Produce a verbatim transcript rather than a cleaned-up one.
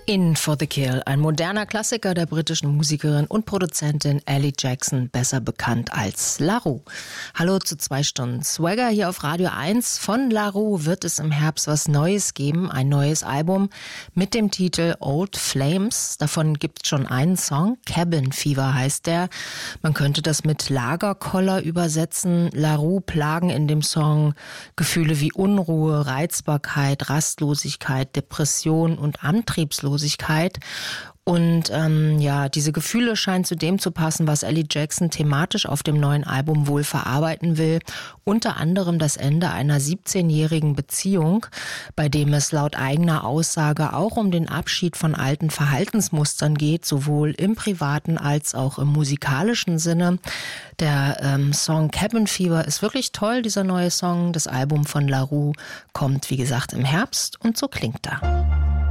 In for the Kill, ein moderner Klassiker der britischen Musikerin und Produzentin Ellie Jackson, besser bekannt als La Roux. Hallo zu zwei Stunden Swagger hier auf Radio eins. Von La Roux wird es im Herbst was Neues geben, ein neues Album mit dem Titel Old Flames. Davon gibt es schon einen Song, Cabin Fever heißt der. Man könnte das mit Lagerkoller übersetzen. La Roux plagen in dem Song Gefühle wie Unruhe, Reizbarkeit, Rastlosigkeit, Depression und Antriebslosigkeit. Und ähm, ja, diese Gefühle scheinen zu dem zu passen, was Ellie Jackson thematisch auf dem neuen Album wohl verarbeiten will. Unter anderem das Ende einer siebzehnjährigen Beziehung, bei dem es laut eigener Aussage auch um den Abschied von alten Verhaltensmustern geht, sowohl im privaten als auch im musikalischen Sinne. Der ähm, Song Cabin Fever ist wirklich toll, dieser neue Song. Das Album von La Roux kommt, wie gesagt, im Herbst und so klingt er.